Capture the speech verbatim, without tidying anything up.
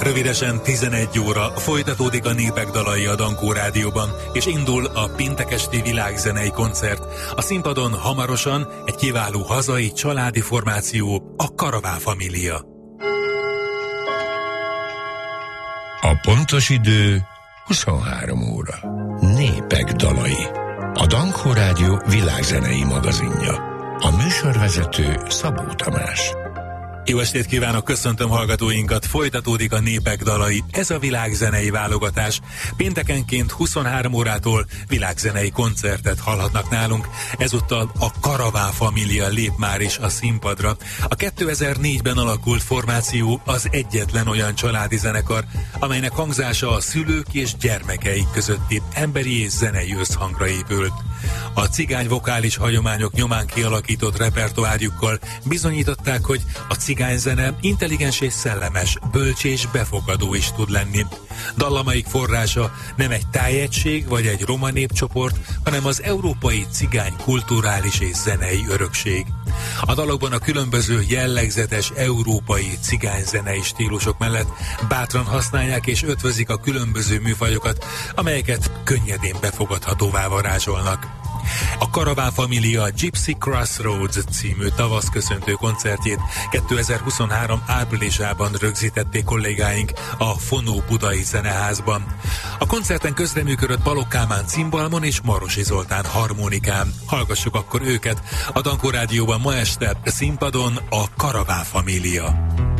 Rövidesen tizenegy óra folytatódik a Népek dalai a Dankó Rádióban, és indul a péntek esti világzenei koncert. A színpadon hamarosan egy kiváló hazai családi formáció, a Karaván Família. A pontos idő huszonhárom óra. Népek dalai. A Dankó Rádió világzenei magazinja. A műsorvezető Szabó Tamás. Jó estét kívánok, köszöntöm hallgatóinkat, folytatódik a Népek dalai, ez a világzenei válogatás. Péntekenként huszonhárom órától világzenei koncertet hallhatnak nálunk, ezúttal a Karaván Família lép már is a színpadra. A kétezer-négyben alakult formáció az egyetlen olyan családi zenekar, amelynek hangzása a szülők és gyermekeik közötti emberi és zenei összhangra épült. A cigány vokális hagyományok nyomán kialakított repertoárjukkal bizonyították, hogy a cigányzene intelligens és szellemes, bölcs és befogadó is tud lenni. Dallamaik forrása nem egy tájegység vagy egy roma népcsoport, hanem az európai cigány kulturális és zenei örökség. A dalokban a különböző jellegzetes európai cigányzenei stílusok mellett bátran használják és ötvözik a különböző műfajokat, amelyeket könnyedén befogadhatóvá varázsolnak. A Karaván Família Gypsy Crossroads című tavaszköszöntő koncertjét kétezer-huszonhárom áprilisában rögzítették kollégáink a Fonó Budai Zeneházban. A koncerten közreműködött Balogh Kálmán cimbalmon és Marosi Zoltán harmonikán. Hallgassuk akkor őket. A Dankó Rádióban ma este színpadon a Karaván Família.